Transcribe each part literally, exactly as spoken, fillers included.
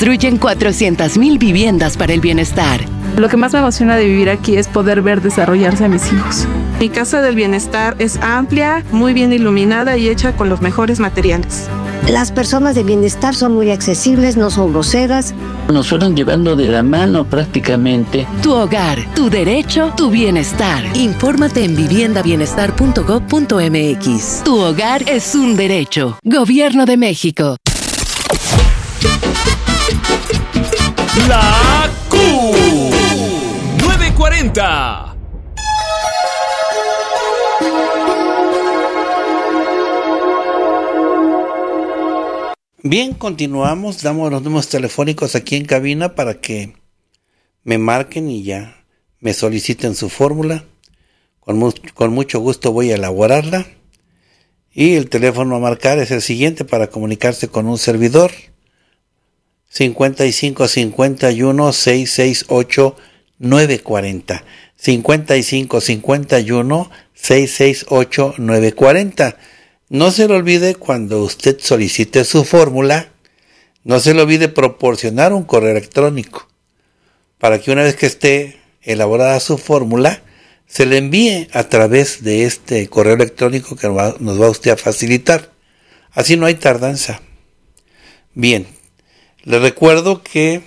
construyen cuatrocientas mil viviendas para el bienestar. Lo que más me emociona de vivir aquí es poder ver desarrollarse a mis hijos. Mi casa del bienestar es amplia, muy bien iluminada y hecha con los mejores materiales. Las personas de bienestar son muy accesibles, no son groseras. Nos fueron llevando de la mano prácticamente. Tu hogar, tu derecho, tu bienestar. Infórmate en vivienda bienestar punto gob punto mx. Tu hogar es un derecho. Gobierno de México. La Q novecientos cuarenta. Bien, continuamos, damos los números telefónicos aquí en cabina para que me marquen y ya me soliciten su fórmula. Con, mu- con mucho gusto voy a elaborarla. Y el teléfono a marcar es el siguiente para comunicarse con un servidor. cincuenta y cinco cincuenta y uno seiscientos sesenta y ocho novecientos cuarenta. cincuenta y cinco cincuenta y uno seiscientos sesenta y ocho novecientos cuarenta. No se le olvide cuando usted solicite su fórmula, no se le olvide proporcionar un correo electrónico para que una vez que esté elaborada su fórmula, se le envíe a través de este correo electrónico que nos va usted a facilitar. Así no hay tardanza. Bien, le recuerdo que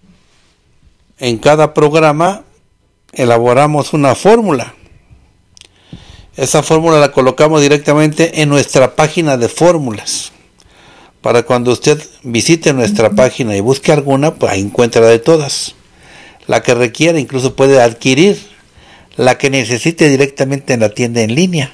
en cada programa elaboramos una fórmula. Esa fórmula la colocamos directamente en nuestra página de fórmulas. Para cuando usted visite nuestra página y busque alguna, pues ahí encuentra de todas. La que requiera, incluso puede adquirir la que necesite directamente en la tienda en línea.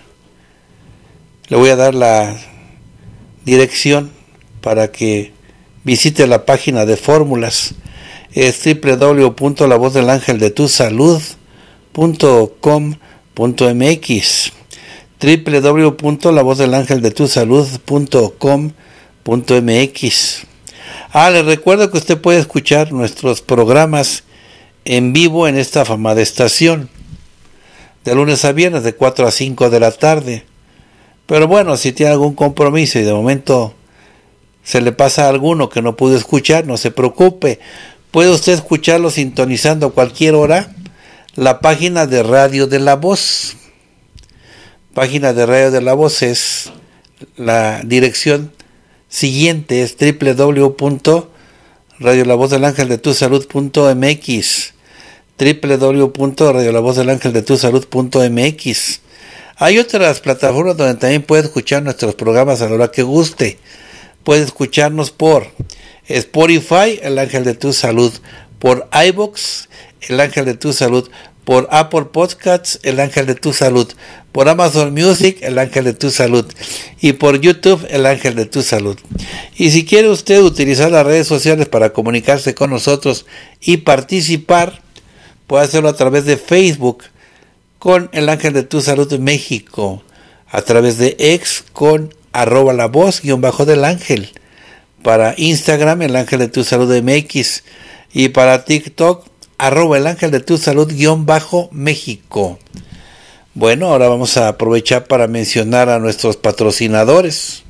Le voy a dar la dirección para que visite la página de fórmulas. Es doble u doble u doble u punto la voz del ángel de tu salud punto com punto mx, doble u doble u doble u punto la voz del ángel de tu salud punto com punto mx. Ah, les recuerdo que usted puede escuchar nuestros programas en vivo en esta afamada estación, de lunes a viernes de cuatro a cinco de la tarde. Pero bueno, si tiene algún compromiso y de momento se le pasa alguno que no pudo escuchar, no se preocupe. Puede usted escucharlo sintonizando a cualquier hora la página de Radio de la Voz. Página de Radio de la Voz es la dirección siguiente, es doble u doble u doble u punto radio la voz del ángel de tu salud punto mx, doble u doble u doble u punto radio la voz del ángel de tu salud punto mx. Hay otras plataformas donde también puede escuchar nuestros programas a la hora que guste. Puede escucharnos por Spotify, El Ángel de tu Salud, por iVoox, El Ángel de tu Salud, por Apple Podcasts, El Ángel de tu Salud, por Amazon Music, El Ángel de tu Salud, y por YouTube, El Ángel de tu Salud. Y si quiere usted utilizar las redes sociales para comunicarse con nosotros y participar, puede hacerlo a través de Facebook con El Ángel de tu Salud México, a través de X con arroba la voz guión bajo del ángel, para Instagram El Ángel de tu Salud M X, y para TikTok arroba el ángel de tu salud guión bajo México. Bueno, ahora vamos a aprovechar para mencionar a nuestros patrocinadores.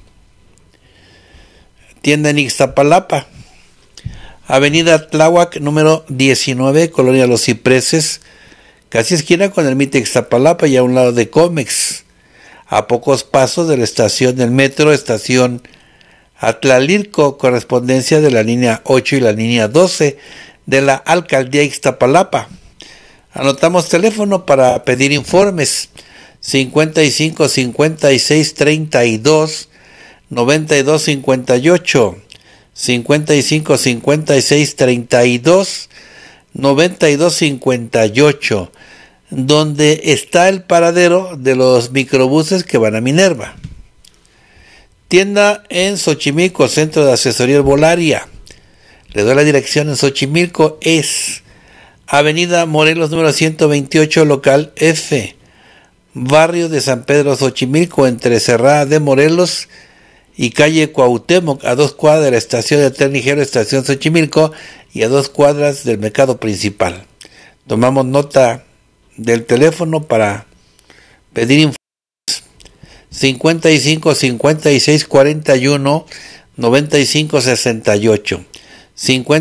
Tienda en Ixtapalapa, Avenida Tláhuac número diecinueve, Colonia Los Cipreses, casi esquina con el Mite Ixtapalapa y a un lado de Comex, a pocos pasos de la estación del metro, estación Atlalilco, correspondencia de la línea ocho y la línea doce de la Alcaldía Ixtapalapa. Anotamos teléfono para pedir informes: cincuenta y cinco cincuenta y seis treinta y dos noventa y dos cincuenta y ocho, cincuenta y cinco cincuenta y seis treinta y dos noventa y dos cincuenta y ocho, donde está el paradero de los microbuses que van a Minerva. Tienda en Xochimilco, Centro de Asesoría Herbolaria. Le doy la dirección en Xochimilco, es Avenida Morelos número ciento veintiocho, local F, barrio de San Pedro Xochimilco, entre Cerrada de Morelos y calle Cuauhtémoc, a dos cuadras de la estación de tren ligero Estación Xochimilco y a dos cuadras del mercado principal. Tomamos nota del teléfono para pedir informes: cincuenta y cinco cincuenta y seis cuarenta y uno noventa y cinco sesenta y ocho, cincuenta